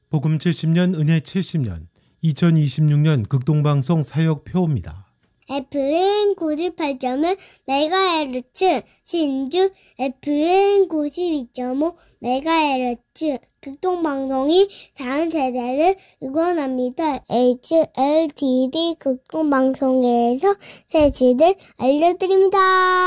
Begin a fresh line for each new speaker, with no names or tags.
복음 70년 은혜 70년 2026년 극동방송 사역표입니다.
FM 98.1 메가헤르츠 신주 FM 92.5 메가헤르츠 극동방송이 다음 세대를 응원합니다. HLTD 극동방송에서 새치들 알려드립니다.